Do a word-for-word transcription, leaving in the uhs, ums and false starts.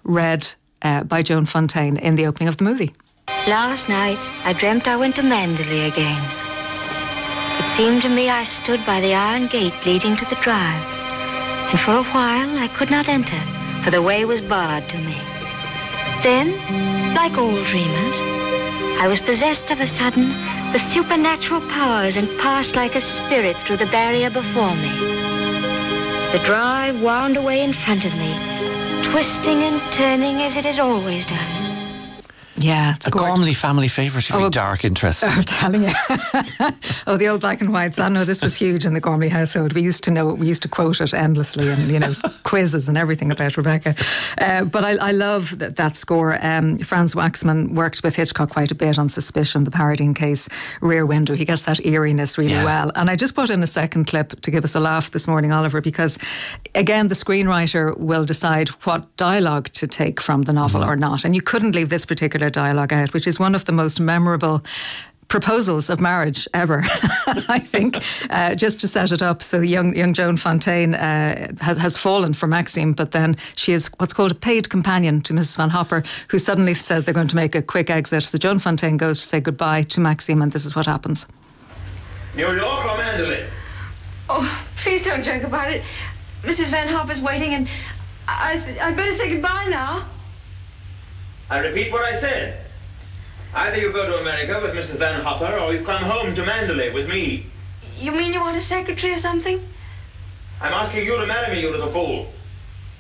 read uh, by Joan Fontaine in the opening of the movie. Last night, I dreamt I went to Manderley again. It seemed to me I stood by the iron gate leading to the drive, and for a while I could not enter, for the way was barred to me. Then, like all dreamers, I was possessed of a sudden with supernatural powers and passed like a spirit through the barrier before me. The drive wound away in front of me, twisting and turning as it had always done. Yeah, it's a Gormley family favourite. Very oh, dark interest. I'm telling you. Oh, the old black and whites. I know this was huge in the Gormley household. We used to know it. We used to quote it endlessly, and you know, quizzes and everything about Rebecca. Uh, but I, I love that, that score. Um, Franz Waxman worked with Hitchcock quite a bit on Suspicion, the Paradine Case, Rear Window. He gets that eeriness really yeah. well. And I just put in a second clip to give us a laugh this morning, Oliver, because again, the screenwriter will decide what dialogue to take from the novel mm-hmm. or not. And you couldn't leave this particular dialogue out, which is one of the most memorable proposals of marriage ever, I think, uh, just to set it up. So young young Joan Fontaine uh, has, has fallen for Maxime, but then she is what's called a paid companion to Missus Van Hopper, who suddenly says they're going to make a quick exit. So Joan Fontaine goes to say goodbye to Maxime, and this is what happens. New York or Mandalay? Oh, please don't joke about it. Missus Van Hopper's waiting, and I th- I'd better say goodbye now. I repeat what I said. Either you go to America with Missus Van Hopper, or you come home to Mandalay with me. You mean you want a secretary or something? I'm asking you to marry me, you little fool.